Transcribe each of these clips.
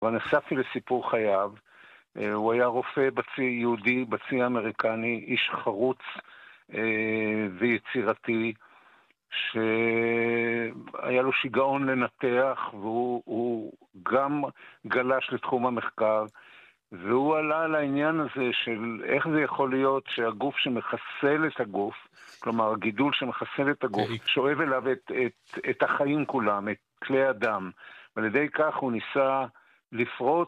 ונחשפתי לסיפור חייו. הוא היה רופא יהודי, בצי אמריקני, איש חרוץ ויצירתי, שהיה לו שיגעון לנתח, והוא גם גלש לתחום המחקר, והוא עלה על העניין הזה של איך זה יכול להיות שהגוף שמחסל את הגוף, כלומר הגידול שמחסל את הגוף, שואב אליו את החיים כולם, את כלי הדם, ועל ידי כך הוא ניסה לפרוץ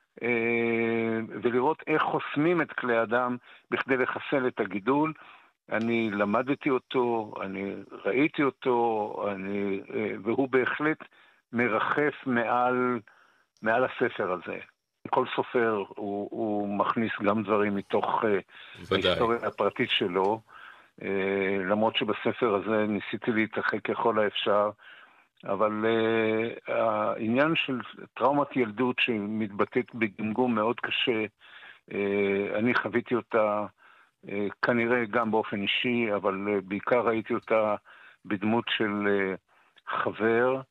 ולראות איך חוסמים את כלי הדם בכדי לחסל את הגידול. אני למדתי אותו, אני ראיתי אותו, והוא בהחלט מרחף מעל הספר הזה. כל סופר הוא מכניס גם דברים מתוך ההיסטוריה הפרטית שלו, למרות שבספר הזה ניסיתי להתרחק ככל האפשר, אבל העניין של טראומת ילדות שמתבטאת בגמגום מאוד קשה, אני חוויתי אותה כנראה גם באופן אישי, אבל בעיקר ראיתי אותה בדמות של חבר,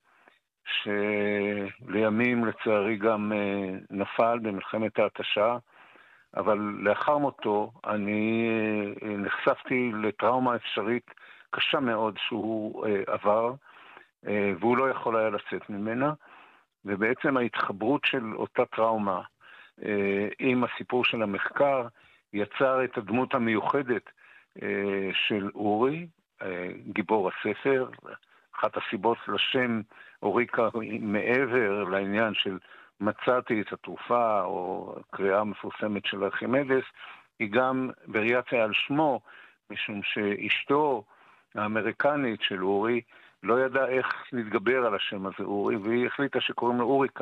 שלימים לצערי גם נפל במלחמת ההתשה, אבל לאחר מותו אני נחשפתי לטראומה אפשרית קשה מאוד שהוא עבר, והוא לא יכול היה לצאת ממנה, ובעצם ההתחברות של אותה טראומה עם הסיפור של המחקר יצר את הדמות המיוחדת של אורי, גיבור הספר. אחת הסיבות לשם אוריקה, מעבר לעניין של מצאתי את התרופה, או קריאה מפורסמת של ארכימדס, היא גם וריאציה על שמו, משום שאשתו האמריקנית של אורי לא ידעה איך להתגבר על השם הזה אורי, והיא החליטה שקוראים לו אוריקה,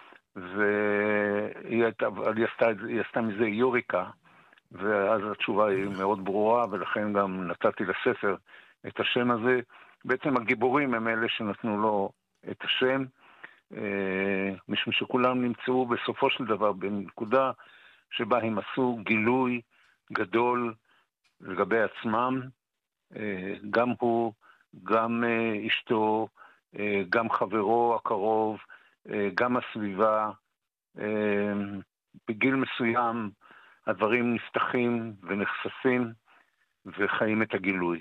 והיא עשתה מזה יוריקה, ואז התשובה היא מאוד ברורה, ולכן גם נתתי לספר את השם הזה. בעצם הגיבורים הם אלה שנתנו לו את השם, משום שכולם נמצאו בסופו של דבר בנקודה שבה הם עשו גילוי גדול לגבי עצמם, גם הוא, גם אשתו, גם חברו הקרוב, גם הסביבה. בגיל מסוים הדברים נפתחים ונחשפים וחיים את הגילוי.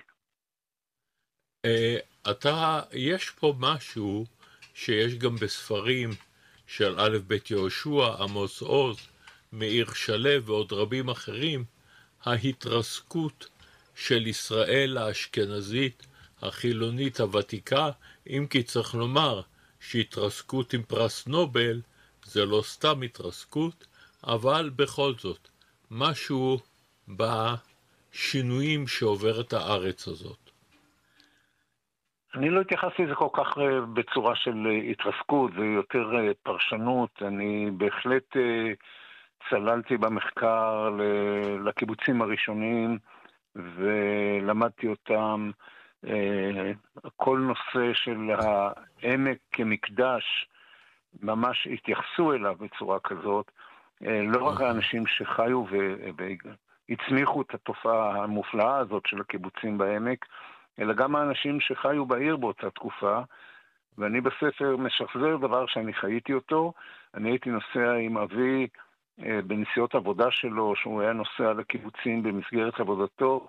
יש פה משהו שיש גם בספרים של א' ב' יהושע, עמוס עוז, מאיר שלו ועוד רבים אחרים, ההתרסקות של ישראל האשכנזית, החילונית הוותיקה, אם כי צריך לומר שהתרסקות עם פרס נובל זה לא סתם התרסקות, אבל בכל זאת, משהו בשינויים שעוברת הארץ הזאת. אני לא התייחסתי לזה כל כך בצורה של התרסקות, זה יותר פרשנות. אני בהחלט צללתי במחקר לקיבוצים הראשונים ולמדתי אותם. כל נושא של העמק כמקדש ממש התייחסו אליו בצורה כזאת. לא רק האנשים שחיו והצמיחו את התופעה המופלאה הזאת של הקיבוצים בעמק, אלא גם האנשים שחיו בעיר באותה תקופה, ואני בספר משחזר דבר שאני חייתי אותו. אני הייתי נוסע עם אבי בנסיעות עבודה שלו, שהוא היה נוסע לקיבוצים במסגרת עבודתו,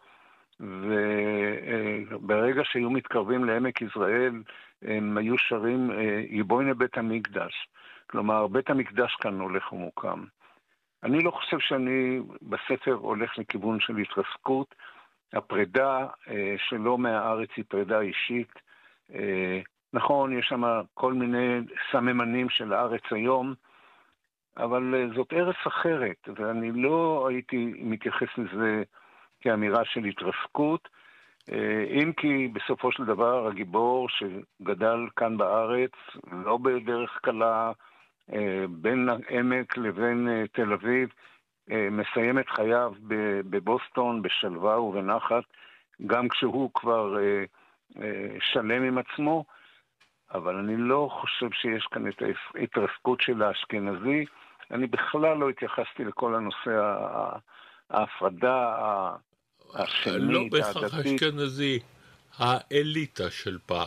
וברגע שהיו מתקרבים לעמק יזרעאל, הם היו שרים יבואנה בית המקדש. כלומר, בית המקדש כאן הולך ומוקם. אני לא חושב שאני בספר הולך לכיוון של התרסקות. הפרידה שלו מהארץ היא פרידה אישית. נכון, יש שם כל מיני סממנים של הארץ היום, אבל זאת ארץ אחרת, ואני לא הייתי מתייחס לזה כאמירה של התרסקות, אם כי בסופו של דבר הגיבור שגדל כאן בארץ, לא בדרך קלה, בין העמק לבין תל אביב, מסיים את חייו בבוסטון, בשלווה ובנחת, גם כשהוא כבר שלם עם עצמו, אבל אני לא חושב שיש כאן את ההתרסקות של האשכנזי. אני בכלל לא התייחסתי לכל הנושא ההפרדה השמית, לא בהכרח אשכנזי, האליטה של פעם.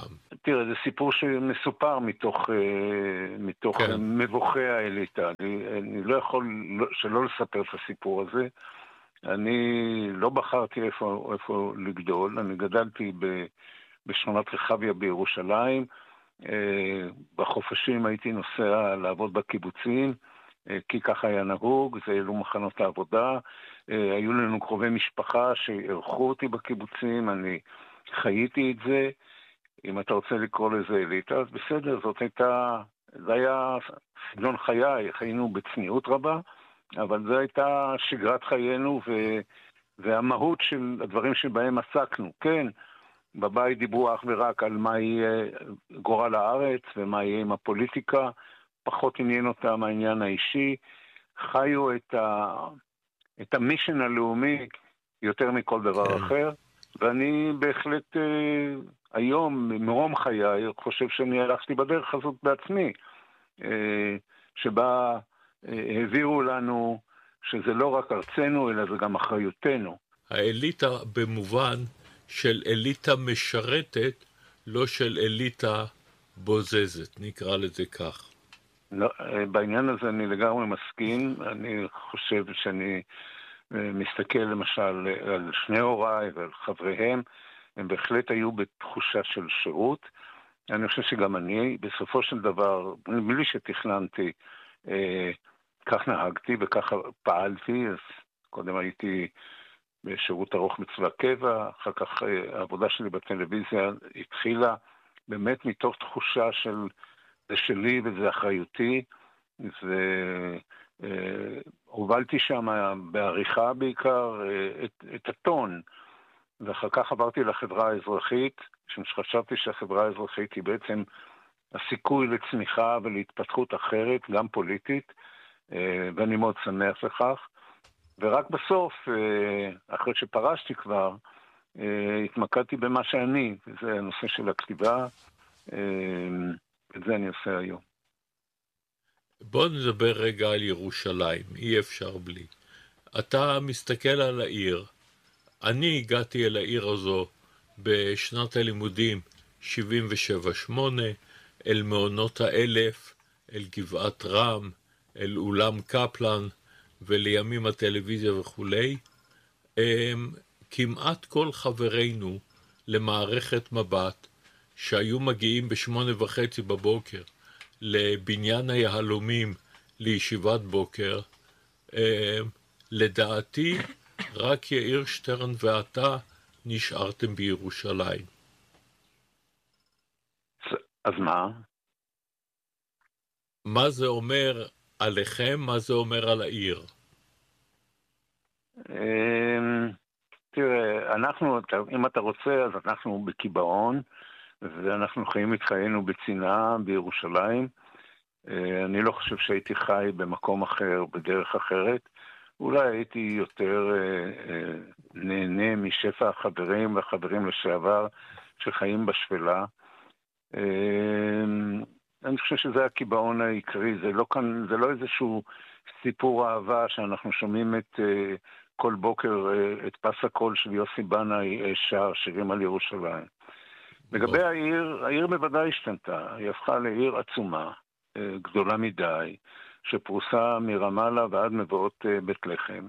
תראה, זה סיפור שמסופר מתוך כן. מבוכי האליטה. אני לא יכול שלא לספר את הסיפור הזה. אני לא בחרתי איפה לגדול. אני גדלתי בשכונת רחביה בירושלים. בחופשים הייתי נוסע לעבוד בקיבוצים, כי ככה היה נהוג, זה אלו מחנות העבודה. היו לנו קרובי משפחה שערכו אותי בקיבוצים, אני חייתי את זה. אם אתה רוצה לקרוא לזה אליטה, אז בסדר, זה היה סגנון חיי, חיינו בצניעות רבה, אבל זו הייתה שגרת חיינו והמהות של הדברים שבהם עסקנו. כן, בבית דיברו אך ורק על מה יהיה גורל הארץ ומה יהיה עם הפוליטיקה, פחות עניין אותם העניין האישי, חיו את המישן הלאומי יותר מכל דבר אחר, ואני בהחלט היום, מרום חיי, חושב שאני הלכתי בדרך הזאת בעצמי, שבה העבירו לנו שזה לא רק ארצנו, אלא זה גם אחריותנו. האליטה במובן של אליטה משרתת, לא של אליטה בוזזת, נקרא לזה כך. לא, בעניין הזה אני לגמרי מסכים. אני חושב שאני מסתכל למשל על שני הוריי ועל חבריהם, הם בהחלט היו בתחושה של שירות. אני חושב שגם אני, בסופו של דבר, בלי שתכננתי, כך נהגתי וכך פעלתי. אז קודם הייתי בשירות ארוך בצבא קבע, אחר כך העבודה שלי בטלוויזיה התחילה באמת מתוך תחושה של זה שלי וזה אחריותי, והובלתי שם בעריכה בעיקר את הטון, ואחר כך עברתי לחברה האזרחית, שחשבתי שהחברה האזרחית היא בעצם הסיכוי לצמיחה ולהתפתחות אחרת, גם פוליטית, ואני מאוד שמח לכך. ורק בסוף, אחרי שפרשתי כבר, התמקדתי במה שאני, וזה הנושא של הכתיבה, את זה אני עושה היום. בוא נדבר רגע על ירושלים, אי אפשר בלי. אתה מסתכל על העיר, אני הגעתי אל העיר הזו בשנת הלימודים 77-8, אל מעונות האלף, אל גבעת רם, אל אולם קפלן, ולימים הטלוויזיה וכולי. כמעט כל חברינו למערכת מבט, שהיו מגיעים ב8:30 בבוקר לבניין היהלומים לישיבת בוקר, לדעתי רק יאיר שטרן ואתה נשארתם בירושלים. אז מה? מה זה אומר עליכם? מה זה אומר על העיר? תראה, אם אתה רוצה, אז אנחנו בקיבעון, ואנחנו חיים את חיינו בצנעה בירושלים. אני לא חושב שהייתי חי במקום אחר, בדרך אחרת. אולי הייתי יותר נהנה משפע החברים והחברים לשעבר שחיים בשפלה. אני חושב שזה הקיבעון העיקרי. זה לא איזשהו סיפור אהבה שאנחנו שומעים כל בוקר את פס הקול של יוסי בנאי שר שירים על ירושלים. לגבי העיר בוודאי השתנתה. היא הפכה לעיר עצומה, גדולה מדי, שפרוסה מרמאללה ועד מבואות בית לחם,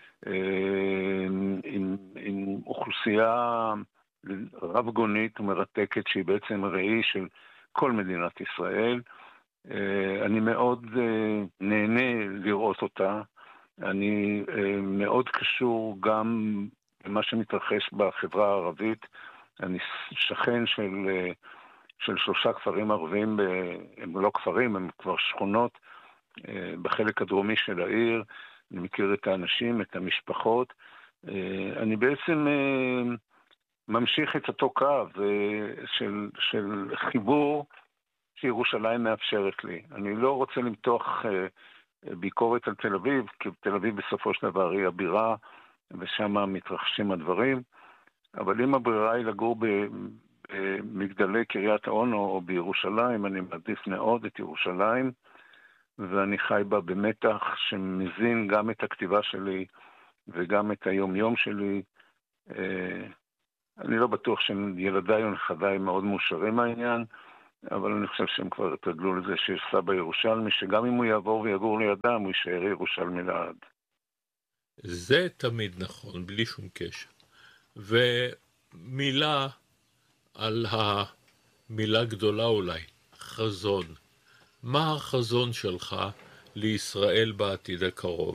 עם אוכלוסייה רב גונית ומרתקת שהיא בעצם ראי של כל מדינת ישראל. אני מאוד נהנה לראות אותה. אני מאוד קשור גם למה שמתרחש בחברה הערבית. אני שכן של 3 כפרים ערביים, הם לא כפרים, הם כבר שכונות בחלק הדרומי של העיר. אני מכיר את האנשים, את המשפחות. אני בעצם ממשיך את אותו קו של חיבור שירושלים מאפשרת לי. אני לא רוצה למתוח ביקורת על תל אביב, כי תל אביב בסופו של דבר היא הבירה, ושם מתרחשים הדברים. אבל אם הברירה היא לגור במגדלי קריית אונו או בירושלים, אני מעדיף מאוד את ירושלים, ואני חי בה במתח שמזין גם את הכתיבה שלי וגם את היום-יום שלי. אני לא בטוח שילדיי ונכדיי מאוד מאושרים מהעניין, אבל אני חושב שהם כבר התרגלו לזה שיש סבא ירושלמי, שגם אם הוא יעבור ויגור לידם, הוא יישאר ירושלמי לעד. זה תמיד נכון, בלי שום קשר. ומילה על המילה גדולה אולי, חזון. מה החזון שלך לישראל בעתיד הקרוב?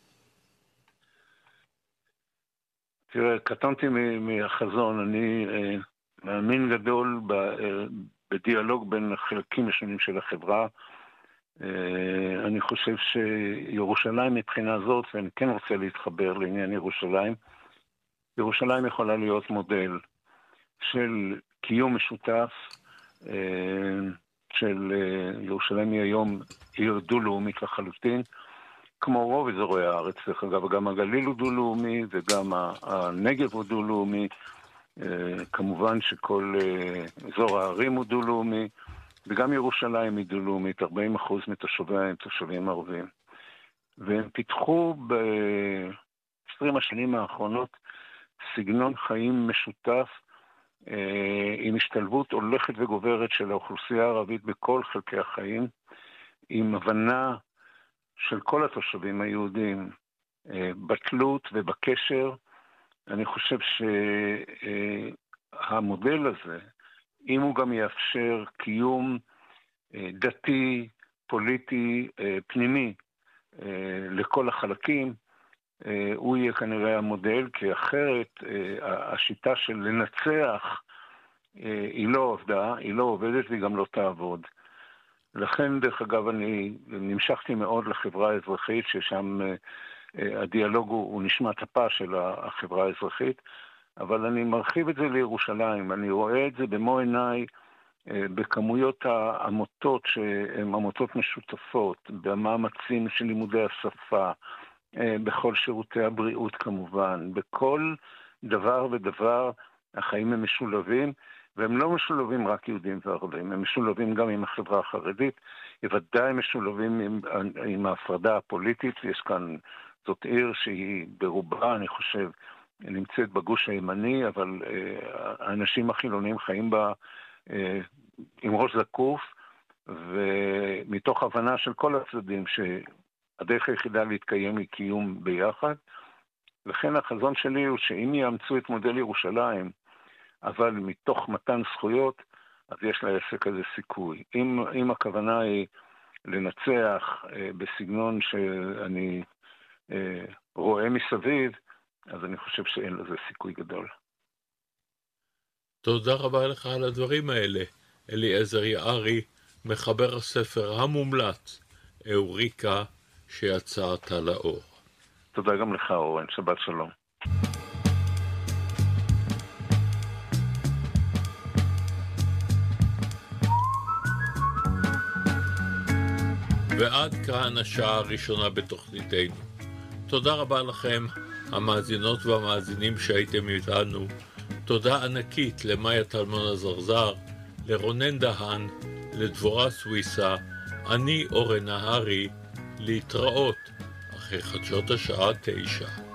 תראה, קטנתי מהחזון, אני מאמין גדול בדיאלוג בין החלקים השונים של החברה. אני חושב שירושלים מבחינה זאת, ואני כן רוצה להתחבר לעניין ירושלים, ירושלים יכולה להיות מודל של קיום משותף, של ירושלים היא היום עיר דו-לאומית לחלוטין, כמו רוב אזורי הארץ, דרך אגב, גם הגליל הוא דו-לאומי וגם הנגב הוא דו-לאומי, כמובן שכל אזור הערים הוא דו-לאומי, וגם ירושלים היא דו-לאומית, 40% מתושביה הם תושבים ערבים. והם פיתחו ב-20 השנים האחרונות סגנון חיים משותף, עם השתלבות הולכת וגוברת של האוכלוסייה הערבית בכל חלקי החיים, עם הבנה של כל התושבים היהודים בתלות ובקשר. אני חושב שהמודל הזה, אם הוא גם יאפשר קיום דתי, פוליטי, פנימי לכל החלקים, הוא יהיה כנראה המודל, כי אחרת השיטה של לנצח היא לא עובדה, היא לא עובדת והיא גם לא תעבוד. לכן, דרך אגב, אני נמשכתי מאוד לחברה האזרחית, ששם הדיאלוג הוא נשמת אפה של החברה האזרחית, אבל אני מרחיב את זה לירושלים, אני רואה את זה במו עיניי, בכמויות העמותות שהן עמותות משותפות, במאמצים של לימודי השפה, בכל שירותי הבריאות כמובן, בכל דבר ודבר החיים הם משולבים, והם לא משולבים רק יהודים וערבים, הם משולבים גם עם החברה החרדית, ודאי משולבים עם ההפרדה הפוליטית. יש כאן, זאת עיר שהיא ברובה, אני חושב, נמצאת בגוש הימני, אבל האנשים החילונים חיים בה עם ראש זקוף, ומתוך הבנה של כל הצדדים שהדרך היחידה להתקיים היא קיום ביחד. לכן החזון שלי הוא שאם יאמצו את מודל ירושלים, אבל מתוך מתן זכויות, אז יש לעסק הזה סיכוי. אם הכוונה היא לנצח בסגנון שאני רואה מסביב, אז אני חושב שאין לזה סיכוי גדול. תודה רבה לך על הדברים האלה, אליעזר יערי, מחבר הספר המומלץ, אוריקה, שיצאת לאור. תודה גם לך, אורן. שבת שלום. ועד כאן השעה הראשונה בתוכניתנו. תודה רבה לכם, המאזינות והמאזינים שהייתם איתנו. תודה ענקית למאיה טלמון הזרזר, לרונן דהן, לדבורה סוויסה, אני אורן נהרי, להתראות אחרי חדשות השעה 9.